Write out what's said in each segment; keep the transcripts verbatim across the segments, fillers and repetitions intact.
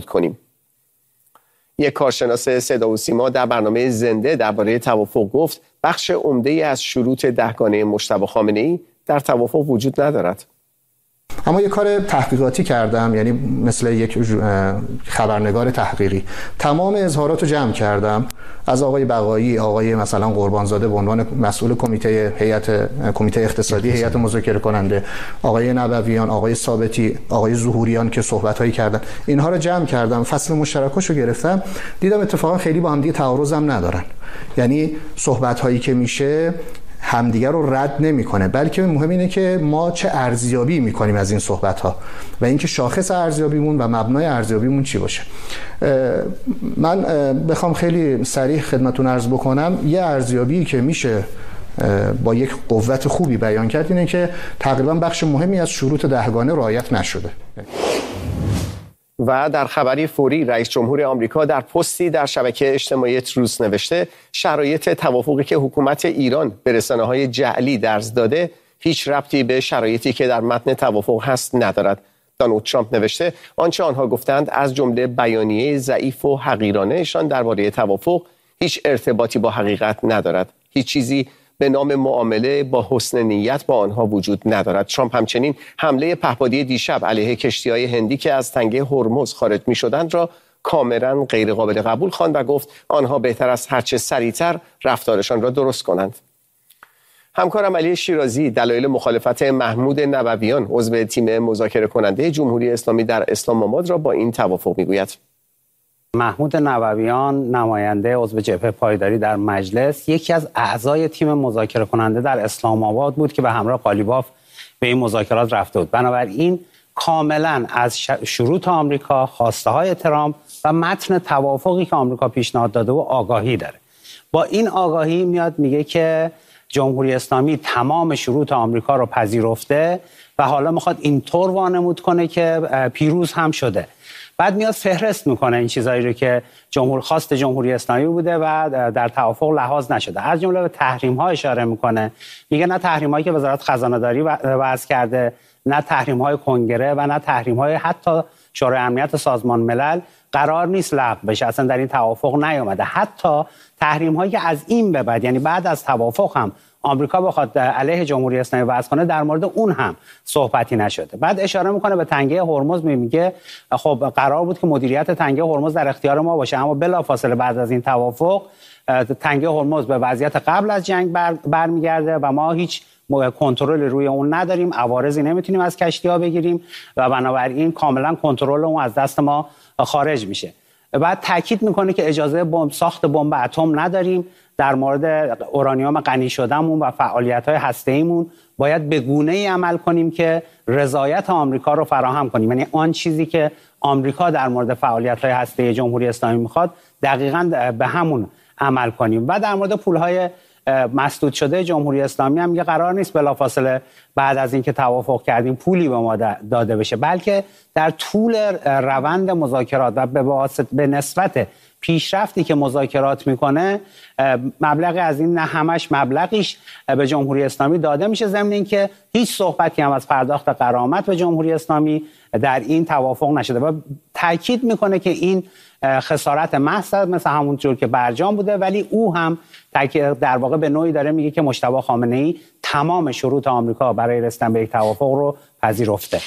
کنیم. یک کارشناس صدا و سیما در برنامه زنده درباره توافق گفت بخش عمده‌ای از شروط دهگانه مجتبی خامنه‌ای در توافق وجود ندارد. اما یه کار تحقیقاتی کردم، یعنی مثل یک خبرنگار تحقیقی تمام اظهارات رو جمع کردم از آقای بقایی، آقای مثلا قربانزاده به عنوان مسئول کمیته هیئت کمیته اقتصادی هیئت مذاکره کننده، آقای نبویان، آقای ثابتی، آقای ظهوریان که صحبت‌هایی کردن، اینها رو جمع کردم، فصل مشترکاشو گرفتم، دیدم اتفاقا خیلی با هم دیگه تعارض هم ندارن. یعنی صحبت‌هایی که میشه همدیگر رو رد نمیکنه، بلکه مهم اینه که ما چه ارزیابی میکنیم از این صحبت ها و اینکه شاخص ارزیابیمون و مبنای ارزیابیمون چی باشه. من بخوام خیلی صریح خدمتتون عرض بکنم، یه ارزیابی که میشه با یک قوت خوبی بیان کرد اینه که تقریبا بخش مهمی از شروط دهگانه رعایت نشده. و در خبری فوری رئیس جمهور آمریکا در پستی در شبکه اجتماعی تروس نوشته شرایط توافقی که حکومت ایران به رسانه‌های جعلی درز داده هیچ ربطی به شرایطی که در متن توافق هست ندارد. دونالد ترامپ نوشته آنچه آنها گفتند از جمله بیانیه ضعیف و حقیرانه‌شان درباره توافق هیچ ارتباطی با حقیقت ندارد. هیچ چیزی به نام معامله با حسن نیت با آنها وجود ندارد. ترامپ همچنین حمله پهپادی دیشب علیه کشتی‌های هندی که از تنگه هرمز خارج می‌شدند را کاملا غیر قابل قبول خواند و گفت آنها بهتر است هرچه سریعتر رفتارشان را درست کنند. همکارم علی شیرازی دلایل مخالفت محمود نبویان عضو تیم مذاکره کننده جمهوری اسلامی در اسلام آباد را با این توافق میگوید. محمود نبویان نماینده عضو جبهه پایداری در مجلس یکی از اعضای تیم مذاکره کننده در اسلام آباد بود که به همراه قالیباف به این مذاکرات رفته بود. بنابراین کاملا از شروط آمریکا، خواسته های ترامپ و متن توافقی که آمریکا پیشنهاد داده و آگاهی داره. با این آگاهی میاد میگه که جمهوری اسلامی تمام شروط آمریکا رو پذیرفته و حالا میخواد اینطور وانمود کنه که پیروز هم شده. بعد میاد فهرست میکنه این چیزایی رو که جمهور خواست جمهوری اسلامی بوده و در توافق لحاظ نشده. از جمله به تحریم ها اشاره میکنه، میگه نه تحریم هایی که وزارت خزانه داری وضع کرده، نه تحریم های کنگره و نه تحریم های حتی شورای امنیت سازمان ملل قرار نیست لغو بشه، اصلا در این توافق نیامده. حتی تحریم هایی که از این به بعد، یعنی بعد از توافق هم آمریکا بخواد علیه جمهوری اسلامی وضع کنه، در مورد اون هم صحبتی نشده. بعد اشاره میکنه به تنگه هرمز، میگه خب قرار بود که مدیریت تنگه هرمز در اختیار ما باشه، اما بلافاصله بعد از این توافق تنگه هرمز به وضعیت قبل از جنگ بر برمیگرده و ما هیچ کنترل روی اون نداریم، عوارضی نمیتونیم از کشتی‌ها بگیریم و بنابراین کاملا کنترل اون از دست ما خارج میشه. بعد تاکید میکنه که اجازه بمب ساخت بمب اتم نداریم، در مورد اورانیوم غنی شدهمون و فعالیت‌های هسته‌ایمون باید به گونه‌ای عمل کنیم که رضایت آمریکا رو فراهم کنیم. یعنی آن چیزی که آمریکا در مورد فعالیت‌های هسته‌ای جمهوری اسلامی میخواد دقیقاً به همون عمل کنیم. و در مورد پول‌های مسدود شده جمهوری اسلامی هم میگه قرار نیست بلافاصله بعد از اینکه توافق کردیم پولی به ما داده بشه، بلکه در طول روند مذاکرات و به واسطه به نسبت پیشرفتی که مذاکرات میکنه مبلغی از این، نه همش مبلغیش به جمهوری اسلامی داده میشه، ضمن اینکه هیچ صحبتی هم از پرداخت غرامت به جمهوری اسلامی در این توافق نشده و تاکید میکنه که این خسارت محض مثل همون جور که برجام بوده، ولی او هم در واقع به نوعی داره میگه که مجتبی خامنه‌ای تمام شروط آمریکا برای رسیدن به یک توافق رو پذیرفته.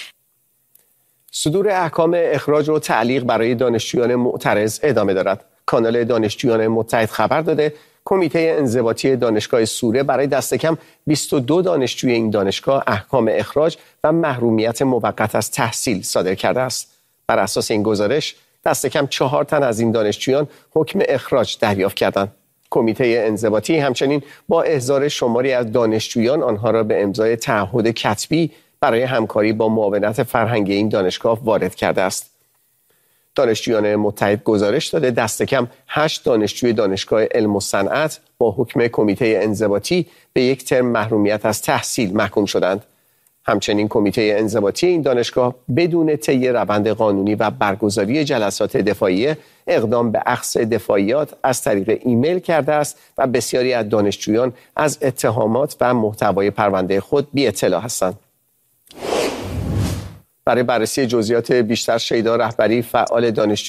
صدور احکام اخراج و تعلیق برای دانشجویان معترض ادامه دارد. کانال دانشجویان متحد خبر داده کمیته انضباطی دانشگاه سوره برای دست کم بیست و دو دانشجوی این دانشگاه احکام اخراج و محرومیت موقت از تحصیل صادر کرده است. بر اساس این گزارش دست کم چهار تن از این دانشجویان حکم اخراج دریافت کردند. کمیته انضباطی همچنین با احضار شماری از دانشجویان آنها را به امضای تعهد کتبی برای همکاری با معاونت فرهنگی این دانشگاه وارد کرده است. دانشجویان متحد گزارش داده دست کم هشت دانشجوی دانشگاه علم و صنعت با حکم کمیته انضباطی به یک ترم محرومیت از تحصیل محکوم شدند. همچنین کمیته انضباطی این دانشگاه بدون طی روند قانونی و برگزاری جلسات دفاعیه اقدام به اخذ دفاعیات از طریق ایمیل کرده است و بسیاری از دانشجویان از اتهامات و محتوای پرونده خود بی اطلاع هستند. برای بررسی جزئیات بیشتر شیدا رهبری فعال دانشجو